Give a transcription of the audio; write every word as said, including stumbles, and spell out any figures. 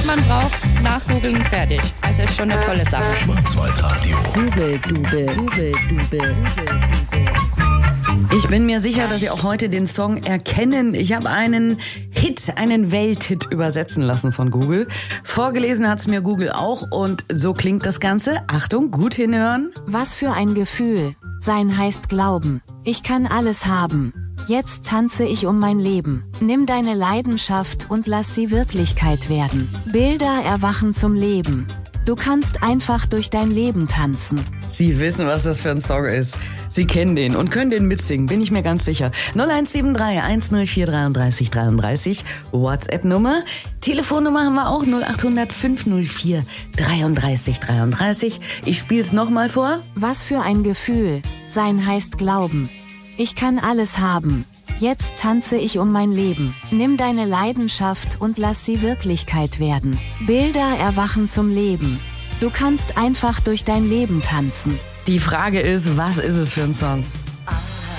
man braucht, nachgoogeln, fertig. Also ist schon eine tolle Sache. Schwarzwaldradio. Google, Dube, Google, Dube. Ich bin mir sicher, dass Sie auch heute den Song erkennen. Ich habe einen Hit, einen Welthit übersetzen lassen von Google. Vorgelesen hat's mir Google auch und so klingt das Ganze. Achtung, gut hinhören. Was für ein Gefühl. Sein heißt Glauben. Ich kann alles haben. Jetzt tanze ich um mein Leben. Nimm deine Leidenschaft und lass sie Wirklichkeit werden. Bilder erwachen zum Leben. Du kannst einfach durch dein Leben tanzen. Sie wissen, was das für ein Song ist. Sie kennen den und können den mitsingen, bin ich mir ganz sicher. null eins sieben drei eins null vier drei drei drei drei, WhatsApp-Nummer. Telefonnummer haben wir auch, null acht hundert fünf null vier drei drei drei drei. Ich spiel's nochmal vor. Was für ein Gefühl. Sein heißt Glauben. Ich kann alles haben. Jetzt tanze ich um mein Leben. Nimm deine Leidenschaft und lass sie Wirklichkeit werden. Bilder erwachen zum Leben. Du kannst einfach durch dein Leben tanzen. Die Frage ist, was ist es für ein Song?